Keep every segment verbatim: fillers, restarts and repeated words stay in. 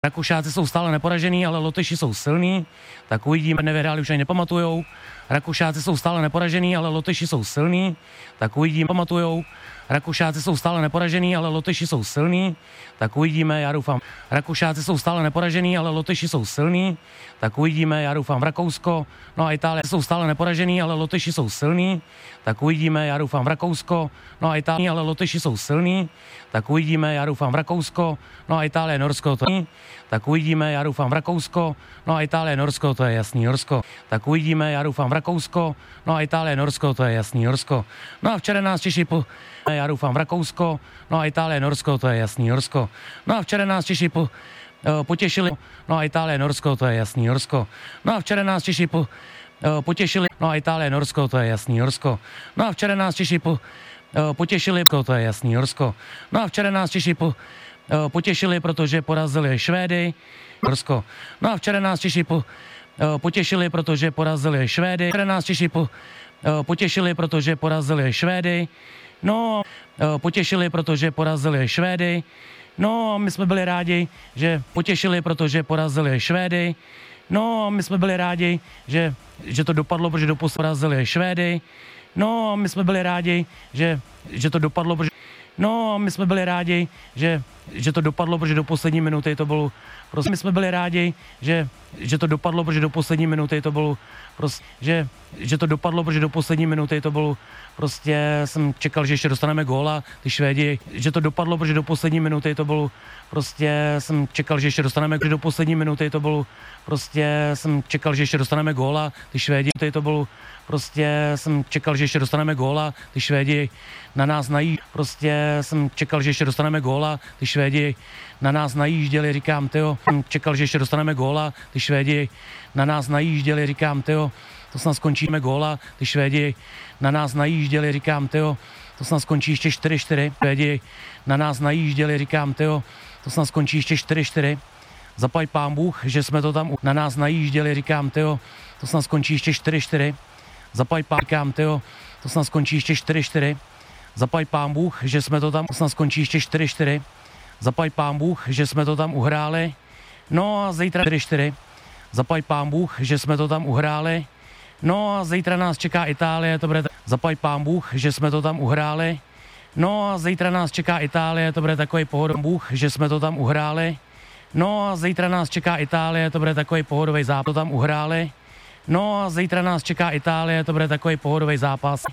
Rakušáci jsou stále neporažený, ale Lotyši jsou silní, tak uvidíme, nevyhráli už ani nepamatujou. Rakušáci jsou stále neporažený, ale Lotyši jsou silní, tak uvidíme, pamatujou. Rakušáci jsou stále neporažený, ale Lotyši jsou silní, tak uvidíme, já doufám. Rakušáci jsou stále neporažený, ale Lotyši jsou silní, tak uvidíme, já doufám v Rakousko. No a Itálie jsou stále neporažený, ale Lotyši jsou silní, tak uvidíme, já doufám v Rakousko. No a Itálie, ale Lotyši jsou silní, tak uvidíme, já doufám v Rakousko. No a Itálie, Norsko, to je, tak uvidíme, já doufám v Rakousko. No a Itálie, Norsko, to je jasný, Norsko. Tak uvidíme, já doufám v Rakousko. No a Itálie, Norsko, to je jasný, Norsko. No a včera nás Češi po... Já doufám v Rakousko, no a Itálie, Norsko, to je jasný, Norsko. No a včera nás Češi po, potěšili, no a Itálie, Norsko, to je jasný, Norsko. No a včera nás Češi po, potěšili, no a Itálie, Norsko, to je jasný, Norsko. No a včera nás Češi po, potěšili, to je jasný, Norsko. No a včera nás Češi po, potěšili, protože porazili Švédy, Norsko. No a včera nás Češi po, potěšili, protože porazili Švédy. Včera nás Češi po, potěšili, protože porazili Švédy. No, potěšili, protože porazili Švédy. No, my jsme byli rádi, že potěšili, protože porazili Švédy. No, my jsme byli rádi, že, že to dopadlo, protože do porazili Švédy. No, my jsme byli rádi, že, že to dopadlo, protože... No, my jsme byli rádi, že, že to dopadlo, protože do poslední minuty to bylo... Prostě my jsme byli rádi, že, že to dopadlo, protože do poslední minuty to bylo... Prostě, že, že to dopadlo, protože do poslední minuty to bylo... Prostě jsem čekal, že ještě dostaneme góla, ty Švédi, že to dopadlo, protože do poslední minuty to bylo... Prostě jsem čekal, že ještě dostaneme, že do poslední minuty to bylo... Prostě jsem čekal, že ještě dostaneme góla, ty Švédi, to bylo... Prostě jsem čekal, že ještě dostaneme góla, ty Švédi na nás nají. Prostě jsem čekal, že ještě dostaneme góla, ty Švédi na nás najížděli, říkám, tyjo, čekal, že ještě dostaneme góla, ty Švédi na nás najížděli, říkám, tyjo, to snad skončíme góla, ty Švédi na nás najížděli, říkám, tyjo, to snad skončí ještě čtyři čtyři, Švédi na nás najížděli, říkám, tyjo, to snad skončí ještě čtyři čtyři, zaplať pán Bůh, že jsme to tam na nás najížděli, říkám, tyjo, to snad skončí ještě čtyři čtyři, zaplať pán, říkám, tyjo, to snad skončí ještě čtyři čtyři, zaplať pán Bůh, že jsme to tam, to snad skončí ještě čtyři čtyři, zaplať pán Bůh, že jsme to tam uhráli, no a zítra čtyři čtyři, zaplať pán Bůh, že jsme to tam uhráli, no a zítra nás čeká Itálie, to bude, zaplať pán Bůh, že jsme to tam uhráli, no a zítra nás čeká Itálie, to bude takový pohodový Bůh, že jsme to tam uhráli, no a zítra nás čeká Itálie, to bude takový pohodový zápas, to tam uhráli, no a zítra nás čeká Itálie, to bude takový pohodový zápas.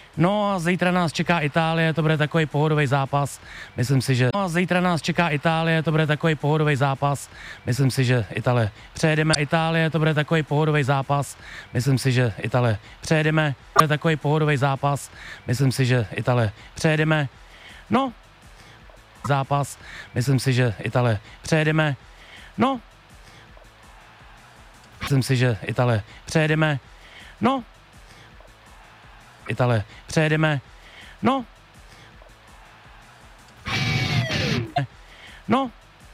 No a zítra nás čeká Itálie, to bude takový pohodový zápas. Myslím si, že... No a zítra nás čeká Itálie, to bude takový pohodový zápas. Myslím si, že Itálie přejedeme. Itálie, to bude takový pohodový zápas. Myslím si, že Itálie přejedeme. To bude takový pohodový zápas. Myslím si, že Itálie přejedeme. No, zápas. Myslím si, že Itálie přejedeme. No, myslím si, že Itálie přejedeme. No, Itálie přejedeme. No. No.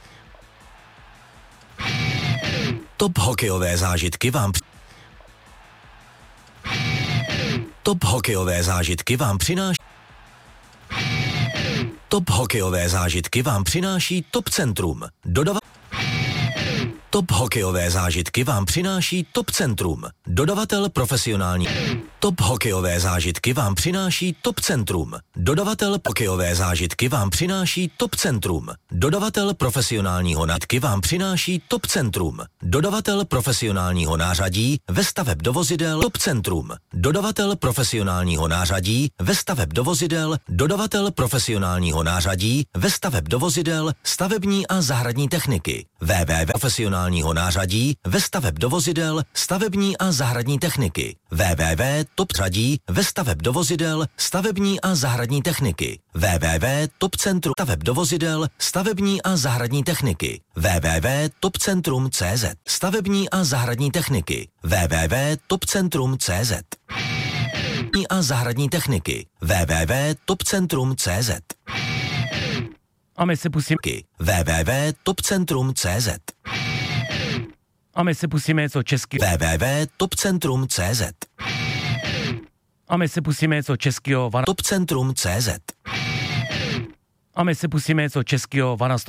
Top hokejové zážitky vám Top hokejové zážitky vám přináší Top hokejové zážitky vám přináší Top Centrum. Dodava Top hokejové zážitky vám přináší Top Centrum. Dodavatel profesionální. Top hokejové zážitky vám přináší Top Centrum. Dodavatel hokejové zážitky vám přináší Top Centrum. Dodavatel profesionálního nátky vám přináší Top Centrum. Dodavatel profesionálního nářadí ve staveb do vozidel Top Centrum. Dodavatel profesionálního nářadí ve staveb do vozidel. Dodavatel profesionálního nářadí ve staveb do vozidel, stavební a zahradní techniky. www profesionálního nářadí ve staveb do vozidel, stavební a zahradní techniky. www top řadí ve staveb do vozidel, stavební a zahradní techniky. www top centrum staveb do vozidel, stavební a zahradní techniky. www top centrum tečka cé zet. Stavební a zahradní techniky. www top centrum tečka cé zet. A zahradní techniky. www top centrum tečka cé zet. A my si pustíme www top centrum tečka cé zet. A my si pustíme něco česky. www top centrum tečka cé zet. A my si pustíme něco českého. Top centrum tečka cé zet. A my si pustíme něco českého. Vana